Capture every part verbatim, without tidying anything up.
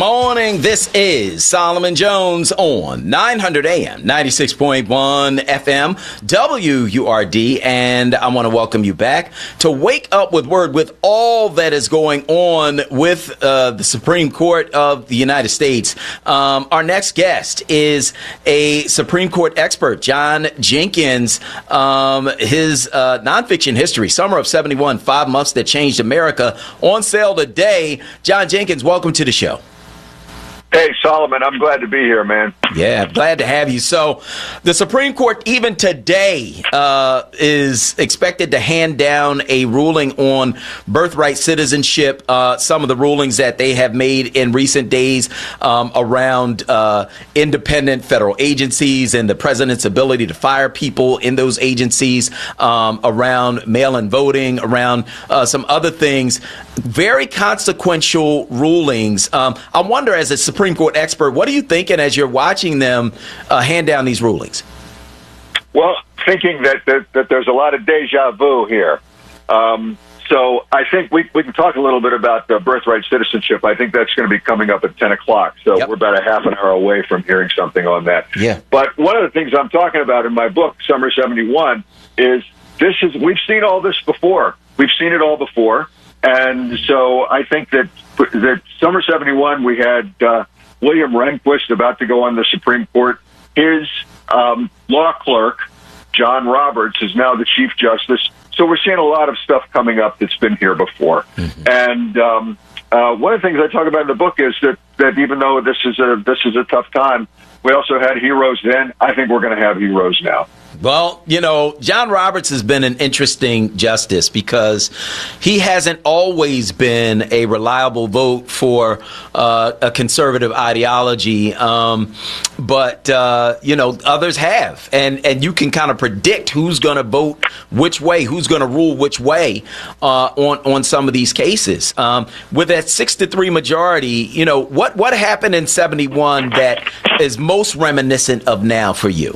morning. This is Solomon Jones on nine hundred A M, ninety-six point one F M, W U R D, and I want to welcome you back to Wake Up with Word with all that is going on with uh, the Supreme Court of the United States. Um, our next guest is a Supreme Court expert, John Jenkins. Um, his uh, nonfiction history, Summer of seventy-one, Five Months That Changed America, on sale today. John Jenkins, welcome to the show. Hey, Solomon, I'm glad to be here, man. Yeah, glad to have you. So the Supreme Court, even today, uh, is expected to hand down a ruling on birthright citizenship. Uh, some of the rulings that they have made in recent days um, around uh, independent federal agencies and the president's ability to fire people in those agencies, um, around mail-in voting, around uh, some other things. Very consequential rulings. Um, I wonder, as a Supreme Court expert, what are you thinking as you're watching them uh, hand down these rulings? Well, thinking that, that, that there's a lot of deja vu here. Um, so I think we, we can talk a little bit about the birthright citizenship. I think that's going to be coming up at ten o'clock. So yep. We're about a half an hour away from hearing something on that. Yeah. But one of the things I'm talking about in my book, Summer seventy-one, is this is we've seen all this before. We've seen it all before. And so I think that that Summer seventy-one, we had uh, William Rehnquist about to go on the Supreme Court. His um, law clerk, John Roberts, is now the Chief Justice. So we're seeing a lot of stuff coming up that's been here before. Mm-hmm. And um, uh, one of the things I talk about in the book is that, that even though this is a this is a tough time, we also had heroes then. I think we're going to have heroes now. Well, you know, John Roberts has been an interesting justice because he hasn't always been a reliable vote for uh, a conservative ideology. Um, but, uh, you know, others have. And, and you can kind of predict who's going to vote which way, who's going to rule which way uh, on, on some of these cases. Um, with that six to three majority, you know, what, what happened in seventy-one that is most reminiscent of now for you?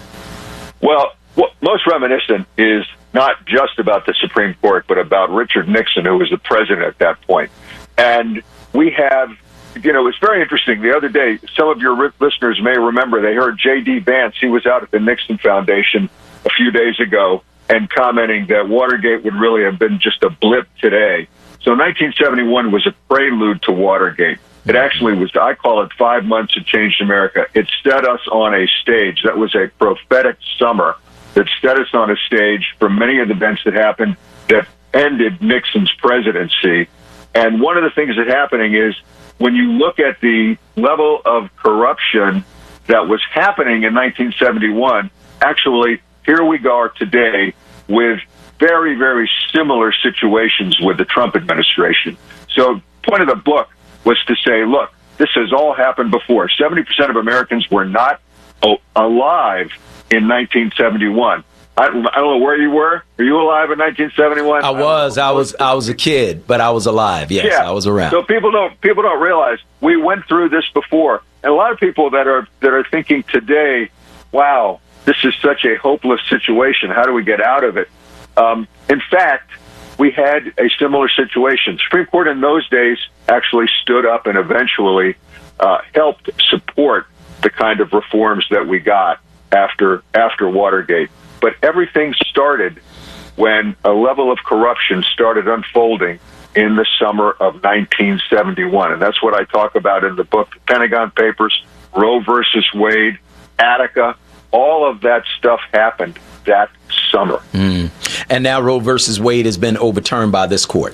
Well, what most reminiscent is not just about the Supreme Court, but about Richard Nixon, who was the president at that point. And we have, you know, it's very interesting. The other day, some of your listeners may remember, they heard J D. Vance. He was out at the Nixon Foundation a few days ago and commenting that Watergate would really have been just a blip today. So nineteen seventy-one was a prelude to Watergate. It actually was, I call it five months that changed America. It set us on a stage. That was a prophetic summer that set us on a stage for many of the events that happened that ended Nixon's presidency. And one of the things that's happening is when you look at the level of corruption that was happening in nineteen seventy-one, actually, here we are today with very, very similar situations with the Trump administration. So point of the book was to say, look, this has all happened before. seventy percent of Americans were not oh, alive in nineteen seventy-one. I, I don't know where you were. Were you alive in nineteen seventy-one? I was. I, I was. I was a kid, but I was alive. Yes, yeah. I was around. So people don't people don't realize we went through this before, and a lot of people that are that are thinking today, wow, this is such a hopeless situation. How do we get out of it? Um, in fact, we had a similar situation. Supreme Court in those days actually stood up and eventually uh, helped support the kind of reforms that we got after after Watergate. But everything started when a level of corruption started unfolding in the summer of nineteen seventy-one. And that's what I talk about in the book, the Pentagon Papers, Roe versus Wade, Attica. All of that stuff happened that summer. Mm. And now Roe versus Wade has been overturned by this court.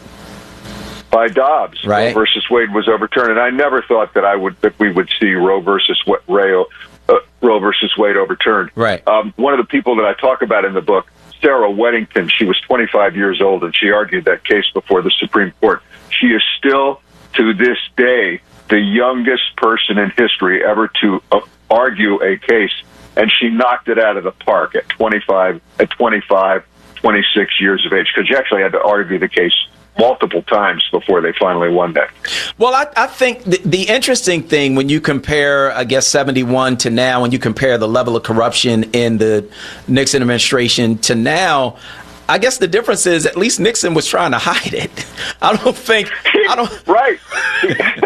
By Dobbs. Right. Roe versus Wade was overturned. And I never thought that I would that we would see Roe versus Ray, uh, Roe versus Wade overturned. Right. Um, one of the people that I talk about in the book, Sarah Weddington, she was twenty-five years old, and she argued that case before the Supreme Court. She is still, to this day, the youngest person in history ever to uh, argue a case, and she knocked it out of the park at twenty-five, at twenty-five, twenty-six years of age, because she actually had to argue the case multiple times before they finally won that. Well, I, I think the, the interesting thing when you compare, I guess, seventy-one to now, when you compare the level of corruption in the Nixon administration to now, I guess the difference is at least Nixon was trying to hide it. I don't think, I don't. Right.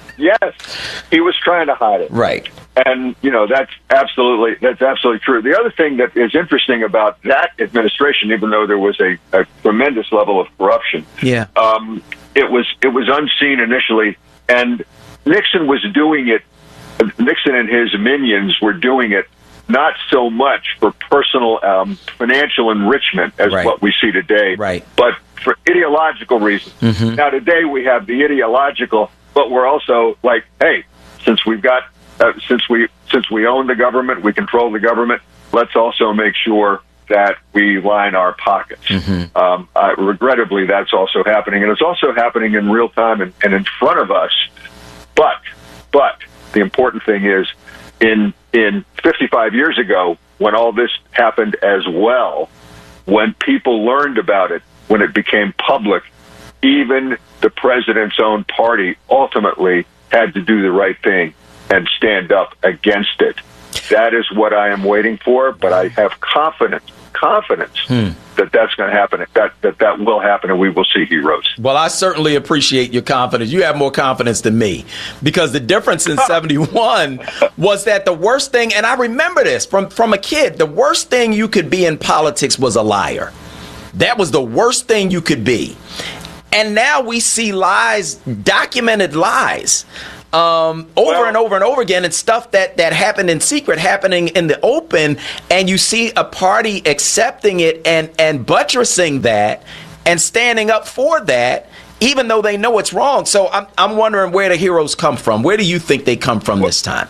Yes, he was trying to hide it. Right. And, you know, that's absolutely that's absolutely true. The other thing that is interesting about that administration, even though there was a, a tremendous level of corruption, yeah, um, it was it was unseen initially, and Nixon was doing it. Nixon and his minions were doing it not so much for personal um, financial enrichment as right. what we see today, right. but for ideological reasons. Mm-hmm. Now, today we have the ideological, but we're also like, hey, since we've got, uh, since we since we own the government, we control the government, let's also make sure that we line our pockets. Mm-hmm. Um, uh, regrettably, that's also happening, and it's also happening in real time and, and in front of us. But, but the important thing is, in in fifty-five years ago, when all this happened as well, when people learned about it, when it became public, even the president's own party ultimately had to do the right thing and stand up against it. That is what I am waiting for, but I have confidence, confidence hmm. that that's going to happen, that, that that will happen, and we will see heroes. Well, I certainly appreciate your confidence. You have more confidence than me, because the difference in seventy-one was that the worst thing, and I remember this from, from a kid, the worst thing you could be in politics was a liar. That was the worst thing you could be. And now we see lies, documented lies, um, over well, and over and over again, and stuff that, that happened in secret happening in the open, and you see a party accepting it and, and buttressing that and standing up for that, even though they know it's wrong. So I'm I'm wondering where the heroes come from. Where do you think they come from this time?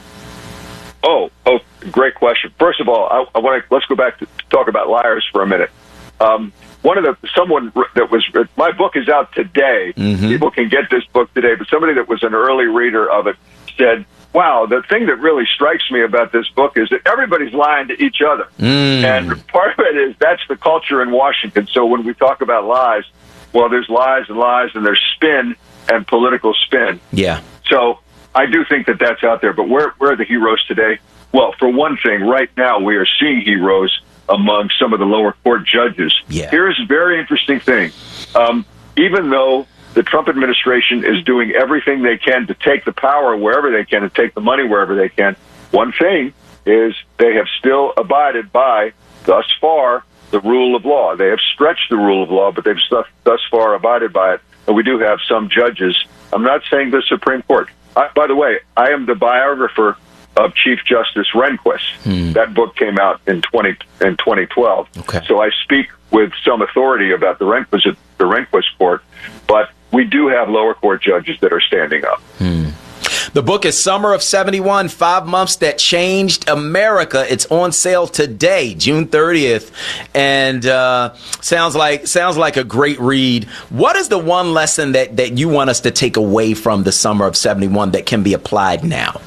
Oh, oh, great question. First of all, I, I want to let's go back to, to talk about liars for a minute. Um, One of the someone that was my book is out today. Mm-hmm. People can get this book today, but somebody that was an early reader of it said, "Wow, the thing that really strikes me about this book is that everybody's lying to each other." Mm. And part of it is that's the culture in Washington. So when we talk about lies, well, there's lies and lies, and there's spin and political spin. Yeah. So I do think that that's out there. But where where are the heroes today? Well, for one thing, right now we are seeing heroes among some of the lower court judges. Yeah. Here's a very interesting thing. Um, even though the Trump administration is doing everything they can to take the power wherever they can and take the money wherever they can, one thing is they have still abided by, thus far, the rule of law. They have stretched the rule of law, but they've thus far abided by it. And we do have some judges. I'm not saying the Supreme Court. I, by the way, I am the biographer of Chief Justice Rehnquist. Hmm. That book came out in twenty in twenty twelve. Okay. So I speak with some authority about the Rehnquist the Rehnquist court, but we do have lower court judges that are standing up. Hmm. The book is Summer of seventy-one, Five Months That Changed America. It's on sale today, June thirtieth, and uh, sounds like sounds like a great read. What is the one lesson that, that you want us to take away from the Summer of seventy-one that can be applied now?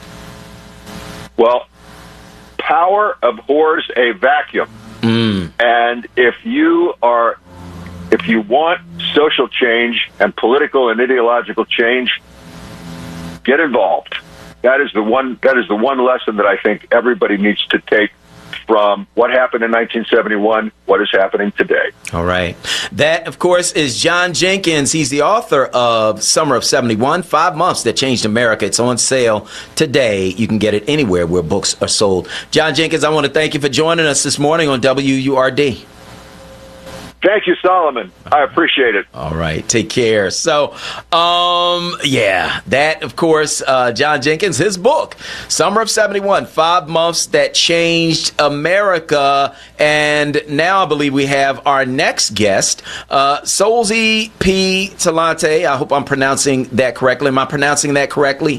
Well, power abhors a vacuum. Mm. And if you are, if you want social change and political and ideological change, get involved. That is the one, that is the one lesson that I think everybody needs to take from what happened in nineteen seventy-one, what is happening today. All right. That, of course, is John Jenkins. He's the author of Summer of seventy-one, Five Months That Changed America. It's on sale today. You can get it anywhere where books are sold. John Jenkins, I want to thank you for joining us this morning on W U R D. Thank you, Solomon. I appreciate it. All right. Take care. So, um, yeah, that, of course, uh, John Jenkins, his book, Summer of seventy-one, Five Months That Changed America. And now I believe we have our next guest, uh, Solzy P. Talante. I hope I'm pronouncing that correctly. Am I pronouncing that correctly?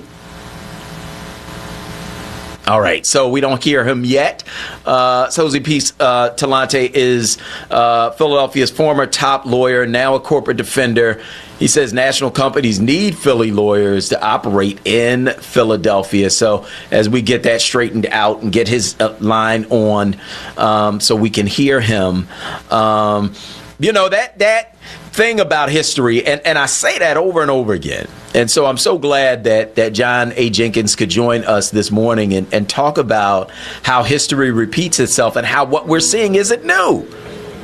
All right, so we don't hear him yet. Uh, Solzy P. Uh, Talante is uh, Philadelphia's former top lawyer, now a corporate defender. He says national companies need Philly lawyers to operate in Philadelphia. So as we get that straightened out and get his uh, line on um, so we can hear him, um, you know, that that thing about history, and, and I say that over and over again. And so I'm so glad that, that John A. Jenkins could join us this morning and, and talk about how history repeats itself and how what we're seeing isn't new.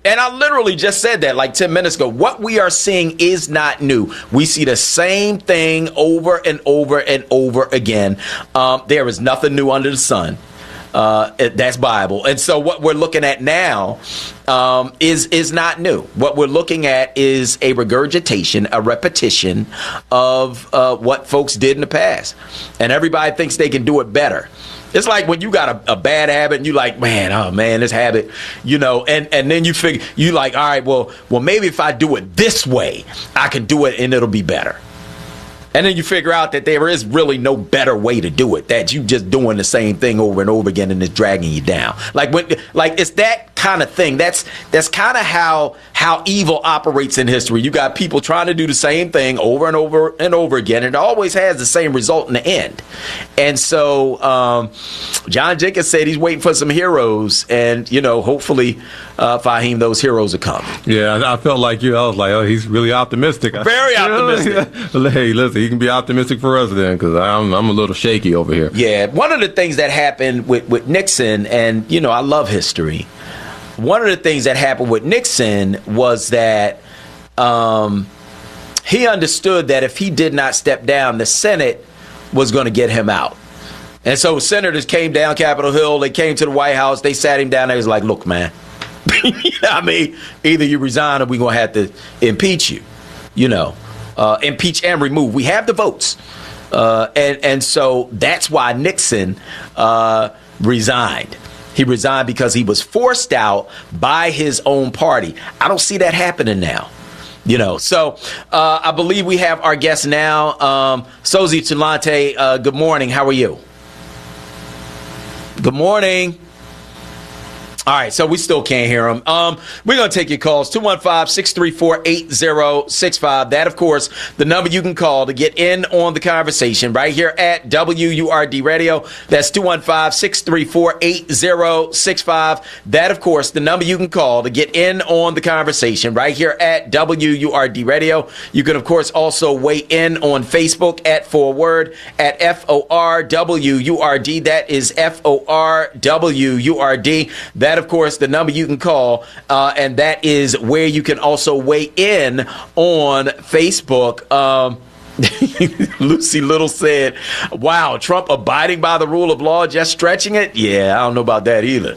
And I literally just said that like ten minutes ago. What we are seeing is not new. We see the same thing over and over and over again. Um, there is nothing new under the sun. Uh, that's Bible. And so what we're looking at now um, is is not new. What we're looking at is a regurgitation, a repetition of uh, what folks did in the past. And everybody thinks they can do it better. It's like when you got a, a bad habit and you like, man, oh man, this habit, you know, and, and then you figure, you like, all right, well, well, maybe if I do it this way, I can do it and it'll be better. And then you figure out that there is really no better way to do it, that you just doing the same thing over and over again and it's dragging you down. Like when, like it's that kind of thing. That's that's kind of how how evil operates in history. You got people trying to do the same thing over and over and over again, and it always has the same result in the end. And so um, John Jenkins said he's waiting for some heroes, and you know, hopefully, uh, Fahim, those heroes will come. Yeah, I felt like you. I was like, oh, he's really optimistic. Very optimistic. Hey, listen, he can be optimistic for us then, because I'm I'm a little shaky over here. Yeah, one of the things that happened with, with Nixon, and you know, I love history. One of the things that happened with Nixon was that um, he understood that if he did not step down, the Senate was going to get him out. And so senators came down Capitol Hill. They came to the White House. They sat him down. They was like, look, man, you know I mean, either you resign or we're going to have to impeach you, you know, uh, impeach and remove. We have the votes. Uh, and, and so that's why Nixon uh, resigned. He resigned because he was forced out by his own party. I don't see that happening now. You know, so uh, I believe we have our guest now. Um, Sozi Tulante, uh, good morning. How are you? Good morning. All right, so we still can't hear him. Um, we're going to take your calls, two one five, six three four, eight zero six five. That, of course, the number you can call to get in on the conversation right here at W U R D Radio. That's two one five, six three four, eight zero six five. That, of course, the number you can call to get in on the conversation right here at W U R D Radio. You can, of course, also weigh in on Facebook at Forward at F O R W U R D. That is F O R W U R D. That, of course, the number you can call, uh, and that is where you can also weigh in on Facebook. Um, Lucy Little said, wow, Trump abiding by the rule of law, just stretching it? Yeah, I don't know about that either.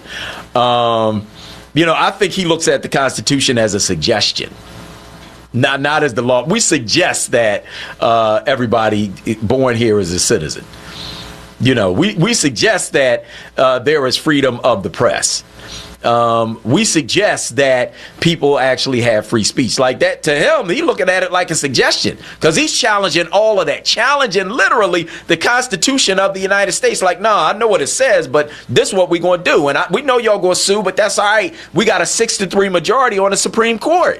Um, you know, I think he looks at the Constitution as a suggestion. Not, not as the law. We suggest that uh, everybody born here is a citizen. You know, we, we suggest that uh, there is freedom of the press. Um, we suggest that people actually have free speech. Like that, to him, he's looking at it like a suggestion because he's challenging all of that, challenging literally the Constitution of the United States. Like, no, nah, I know what it says, but this is what we're going to do. And I, we know y'all going to sue, but that's all right. We got a six to three majority on the Supreme Court.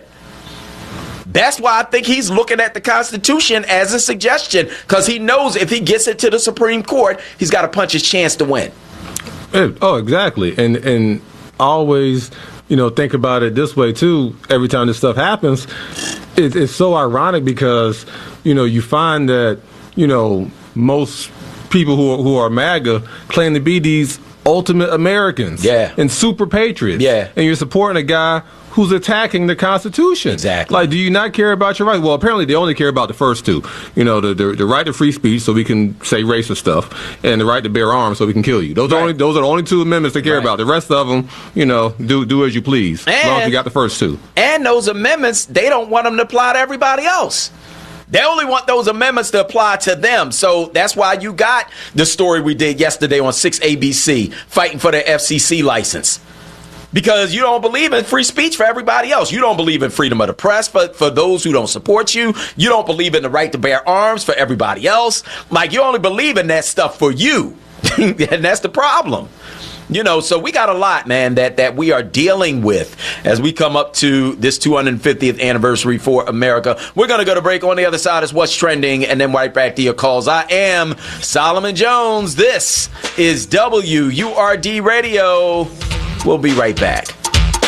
That's why I think he's looking at the Constitution as a suggestion, because he knows if he gets it to the Supreme Court, he's got to punch his chance to win. Oh, exactly. And and always, you know, think about it this way, too. Every time this stuff happens, it, it's so ironic because, you know, you find that, you know, most people who are, who are MAGA claim to be these ultimate Americans yeah. and super patriots. Yeah. And you're supporting a guy who's attacking the Constitution. Exactly. Like, do you not care about your rights? Well, apparently they only care about the first two. You know, the, the, the right to free speech so we can say racist stuff, and the right to bear arms so we can kill you. Those, right. are, only, those are the only two amendments they care right. about. The rest of them, you know, do do as you please, and, as long as you got the first two. And those amendments, they don't want them to apply to everybody else. They only want those amendments to apply to them. So that's why you got the story we did yesterday on six A B C, fighting for the F C C license. Because you don't believe in free speech for everybody else. You don't believe in freedom of the press for, for those who don't support you. You don't believe in the right to bear arms for everybody else. Like, you only believe in that stuff for you. And that's the problem. You know, so we got a lot, man, that, that we are dealing with as we come up to this two hundred fiftieth anniversary for America. We're going to go to break. On the other side is What's Trending, and then right back to your calls. I am Solomon Jones. This is W U R D Radio. We'll be right back.